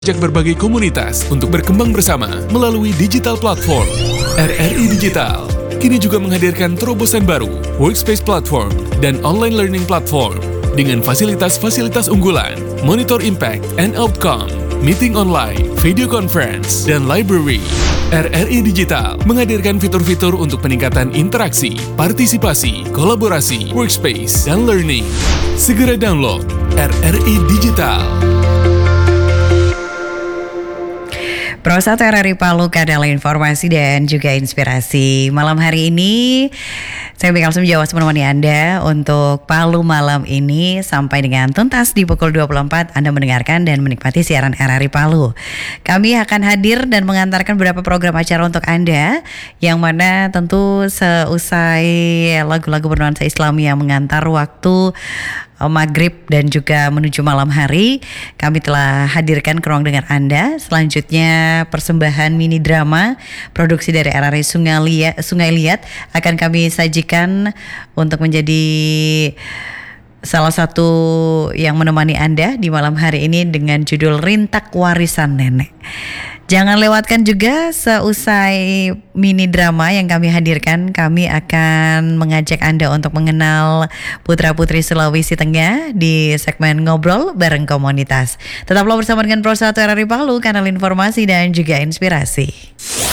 Ajak berbagai komunitas untuk berkembang bersama melalui digital platform. RRI Digital kini juga menghadirkan terobosan baru, workspace platform dan online learning platform dengan fasilitas-fasilitas unggulan, monitor impact and outcome, meeting online, video conference, dan library. RRI Digital menghadirkan fitur-fitur untuk peningkatan interaksi, partisipasi, kolaborasi, workspace, dan learning. Segera download RRI Digital. Pro 1 RRI Palu, kanal informasi dan juga inspirasi. Malam hari ini saya Mika Alsum Jawas menemani Anda untuk Palu malam ini sampai dengan tuntas di pukul 24. Anda mendengarkan dan menikmati siaran RRI Palu. Kami akan hadir dan mengantarkan beberapa program acara untuk Anda, yang mana tentu seusai lagu-lagu bernuansa Islami yang mengantar waktu maghrib dan juga menuju malam hari, kami telah hadirkan ke ruang dengar Anda. Selanjutnya persembahan mini drama produksi dari RRI Sungai Liat akan kami sajikan untuk menjadi salah satu yang menemani Anda di malam hari ini dengan judul Rintak Warisan Nenek. Jangan lewatkan juga seusai mini drama yang kami hadirkan, kami akan mengajak Anda untuk mengenal putra-putri Sulawesi Tengah di segmen Ngobrol Bareng Komunitas. Tetaplah bersama dengan Pro 1 RRI Palu, kanal informasi dan juga inspirasi.